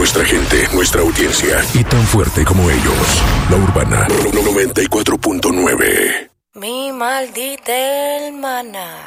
nuestra gente, nuestra audiencia. Y tan fuerte como ellos. La Urbana 94.9. Mi maldita hermana.